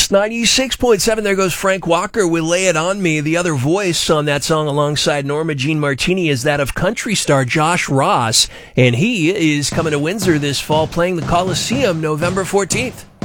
Kiss 96.7. There goes Frank Walker with Lay It On Me. The other voice on that song alongside Norma Jean Martini is that of country star Josh Ross. And he is coming to Windsor this fall playing the Coliseum November 14th.